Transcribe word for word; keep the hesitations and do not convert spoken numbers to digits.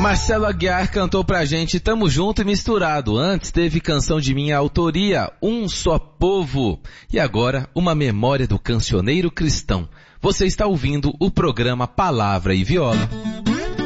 Marcelo Aguiar cantou pra gente Tamo Junto e Misturado. Antes teve canção de minha autoria, Um Só Povo. E agora, uma memória do cancioneiro cristão. Você está ouvindo o programa Palavra e Viola.